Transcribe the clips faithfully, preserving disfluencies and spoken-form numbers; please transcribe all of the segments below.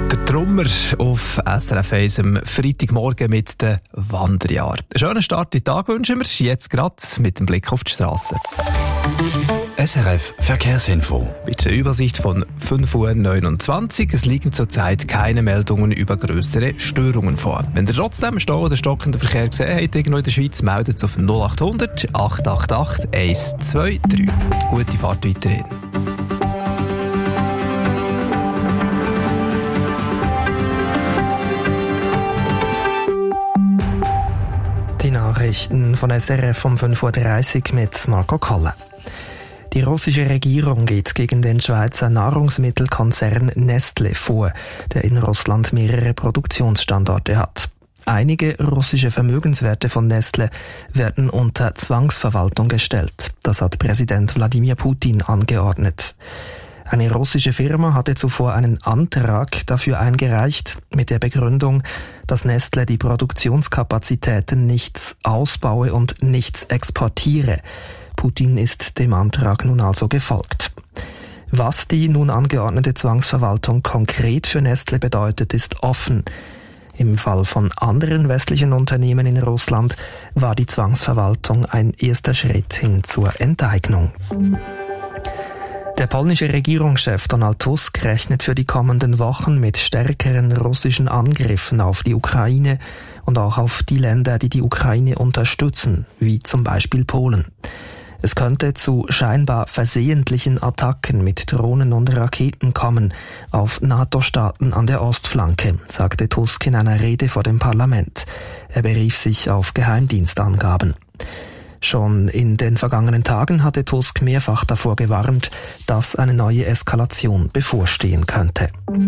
Der Trummer auf S R F eins am Freitagmorgen mit den Wanderjahren. Einen schönen Start in den Tag wünschen wir jetzt gerade mit dem Blick auf die Straße. S R F Verkehrsinfo. Mit der Übersicht von fünf Uhr neunundzwanzig. Es liegen zurzeit keine Meldungen über grössere Störungen vor. Wenn ihr trotzdem Stau oder stockenden Verkehr gesehen habt, irgendwo in der Schweiz, meldet es auf null acht hundert, acht acht acht, eins zwei drei. Gute Fahrt weiterhin. Die Nachrichten von S R F um fünf Uhr dreißig mit Marco Kolle. Die russische Regierung geht gegen den Schweizer Nahrungsmittelkonzern Nestlé vor, der in Russland mehrere Produktionsstandorte hat. Einige russische Vermögenswerte von Nestlé werden unter Zwangsverwaltung gestellt. Das hat Präsident Wladimir Putin angeordnet. Eine russische Firma hatte zuvor einen Antrag dafür eingereicht, mit der Begründung, dass Nestlé die Produktionskapazitäten nicht ausbaue und nichts exportiere. Putin ist dem Antrag nun also gefolgt. Was die nun angeordnete Zwangsverwaltung konkret für Nestlé bedeutet, ist offen. Im Fall von anderen westlichen Unternehmen in Russland war die Zwangsverwaltung ein erster Schritt hin zur Enteignung. Der polnische Regierungschef Donald Tusk rechnet für die kommenden Wochen mit stärkeren russischen Angriffen auf die Ukraine und auch auf die Länder, die die Ukraine unterstützen, wie zum Beispiel Polen. Es könnte zu scheinbar versehentlichen Attacken mit Drohnen und Raketen kommen auf NATO-Staaten an der Ostflanke, sagte Tusk in einer Rede vor dem Parlament. Er berief sich auf Geheimdienstangaben. Schon in den vergangenen Tagen hatte Tusk mehrfach davor gewarnt, dass eine neue Eskalation bevorstehen könnte.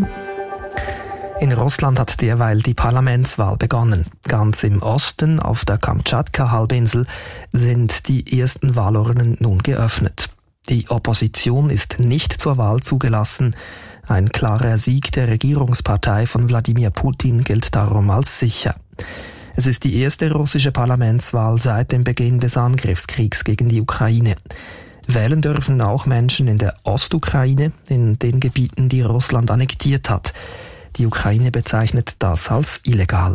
In Russland hat derweil die Parlamentswahl begonnen. Ganz im Osten, auf der Kamtschatka-Halbinsel, sind die ersten Wahlurnen nun geöffnet. Die Opposition ist nicht zur Wahl zugelassen. Ein klarer Sieg der Regierungspartei von Wladimir Putin gilt darum als sicher. Es ist die erste russische Parlamentswahl seit dem Beginn des Angriffskriegs gegen die Ukraine. Wählen dürfen auch Menschen in der Ostukraine, in den Gebieten, die Russland annektiert hat. Die Ukraine bezeichnet das als illegal.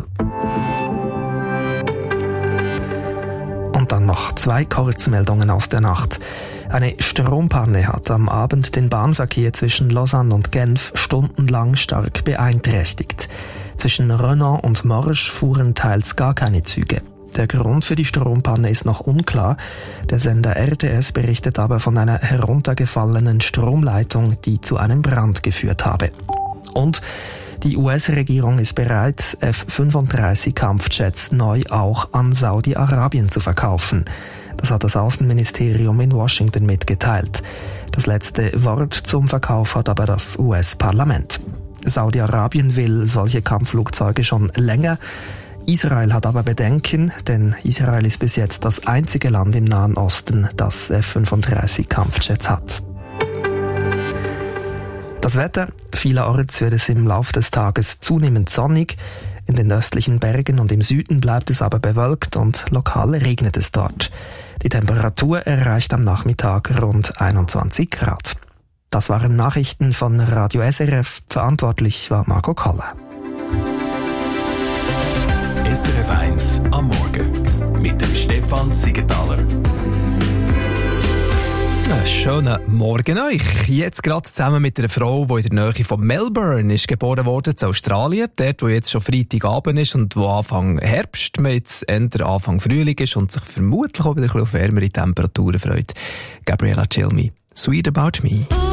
Und dann noch zwei Kurzmeldungen aus der Nacht. Eine Strompanne hat am Abend den Bahnverkehr zwischen Lausanne und Genf stundenlang stark beeinträchtigt. Zwischen Renan und Morges fuhren teils gar keine Züge. Der Grund für die Strompanne ist noch unklar. Der Sender R T S berichtet aber von einer heruntergefallenen Stromleitung, die zu einem Brand geführt habe. Und die U S-Regierung ist bereit, F fünfunddreißig Kampfjets neu auch an Saudi-Arabien zu verkaufen. Das hat das Außenministerium in Washington mitgeteilt. Das letzte Wort zum Verkauf hat aber das U S-Parlament. Saudi-Arabien will solche Kampfflugzeuge schon länger. Israel hat aber Bedenken, denn Israel ist bis jetzt das einzige Land im Nahen Osten, das F fünfunddreißig Kampfjets hat. Das Wetter: Vielerorts wird es im Laufe des Tages zunehmend sonnig. In den östlichen Bergen und im Süden bleibt es aber bewölkt und lokal regnet es dort. Die Temperatur erreicht am Nachmittag rund einundzwanzig Grad. Das waren Nachrichten von Radio S R F. Verantwortlich war Marco Kolle. S R F eins am Morgen mit dem Stefan Siegenthaler. Einen schönen Morgen euch. Jetzt gerade zusammen mit einer Frau, die in der Nähe von Melbourne ist geboren wurde, in Australien. Dort, wo jetzt schon Freitagabend ist und wo Anfang Herbst, jetzt Ende Anfang Frühling ist und sich vermutlich auch wieder ein bisschen auf wärmere Temperaturen freut. Gabriella Cilmi, Sweet About Me.